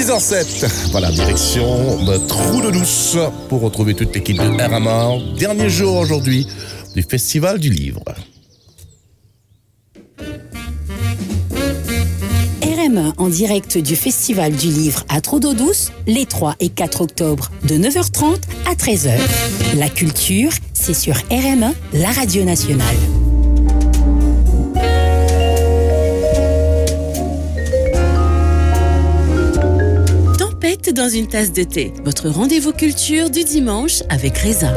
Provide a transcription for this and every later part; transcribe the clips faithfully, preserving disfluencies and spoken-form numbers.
six heures sept, voilà, direction de Trou-de-Douce pour retrouver toute l'équipe de R M A. Dernier jour aujourd'hui du Festival du Livre. R M un en direct du Festival du Livre à Trou-de-Douce, les trois et quatre octobre, de neuf heures trente à treize heures. La culture, c'est sur R M un, la radio nationale. Tempête dans une tasse de thé, votre rendez-vous culture du dimanche avec Reza.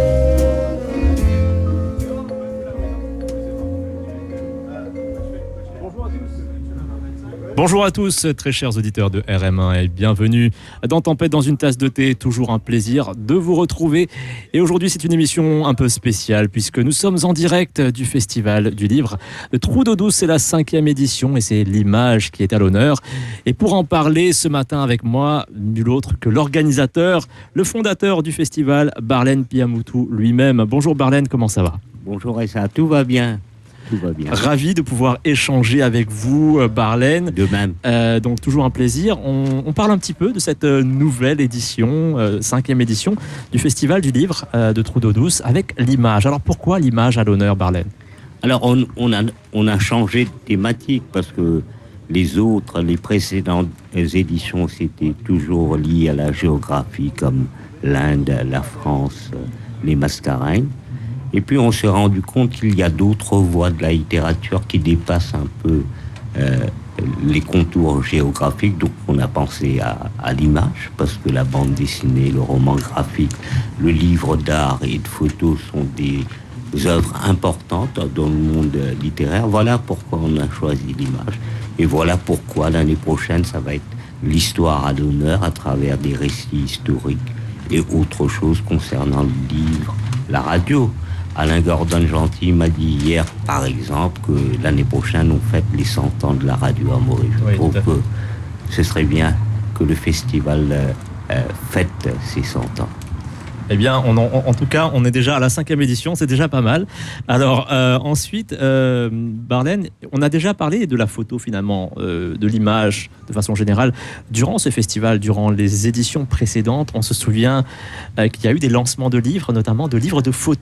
Bonjour à tous, très chers auditeurs de R M un et bienvenue dans Tempête dans une tasse de thé. Toujours un plaisir de vous retrouver. Et aujourd'hui, c'est une émission un peu spéciale puisque nous sommes en direct du Festival du Livre de Trou-de-Douce. C'est la cinquième édition et c'est l'image qui est à l'honneur. Et pour en parler ce matin avec moi, nul autre que l'organisateur, le fondateur du festival, Barlène Piamoutou lui-même. Bonjour Barlène, comment ça va ? Bonjour Essa, tout va bien. Tout va bien. Ravi de pouvoir échanger avec vous, Barlène. De même. Euh, donc toujours un plaisir. On, on parle un petit peu de cette nouvelle édition, euh, cinquième édition du Festival du Livre euh, de Trou-de-Douce avec l'image. Alors pourquoi l'image à l'honneur, Barlène ? Alors on, on, a, on a changé de thématique parce que les autres, les précédentes éditions, c'était toujours lié à la géographie comme l'Inde, la France, les Mascareignes. Et puis on s'est rendu compte qu'il y a d'autres voies de la littérature qui dépassent un peu euh, les contours géographiques. Donc on a pensé à, à l'image, parce que la bande dessinée, le roman graphique, le livre d'art et de photos sont des œuvres importantes dans le monde littéraire. Voilà pourquoi on a choisi l'image. Et voilà pourquoi l'année prochaine, ça va être l'histoire à l'honneur à travers des récits historiques et autre chose concernant le livre, la radio. Alain Gordon-Gentil m'a dit hier, par exemple, que l'année prochaine, on fête les cent ans de la radio à Maurice. Je oui, trouve que ce serait bien que le festival euh, euh, fête ses cent ans. Eh bien, on en, en tout cas, on est déjà à la cinquième édition, c'est déjà pas mal. Alors, euh, ensuite, euh, Barlène, on a déjà parlé de la photo, finalement, euh, de l'image, de façon générale. Durant ce festival, durant les éditions précédentes, on se souvient euh, qu'il y a eu des lancements de livres, notamment de livres de photos.